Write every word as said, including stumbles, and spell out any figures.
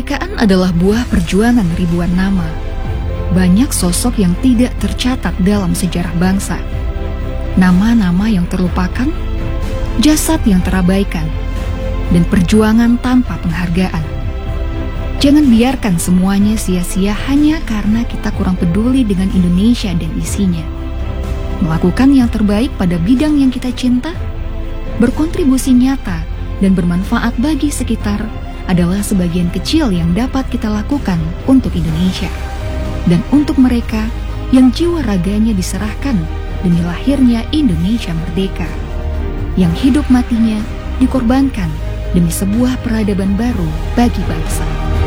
Kemerdekaan adalah buah perjuangan ribuan nama. Banyak sosok yang tidak tercatat dalam sejarah bangsa. Nama-nama yang terlupakan, jasad yang terabaikan, dan perjuangan tanpa penghargaan. Jangan biarkan semuanya sia-sia hanya karena kita kurang peduli dengan Indonesia dan isinya. Melakukan yang terbaik pada bidang yang kita cinta, berkontribusi nyata dan bermanfaat bagi sekitar adalah sebagian kecil yang dapat kita lakukan untuk Indonesia dan untuk mereka yang jiwa raganya diserahkan demi lahirnya Indonesia merdeka, yang hidup matinya dikorbankan demi sebuah peradaban baru bagi bangsa.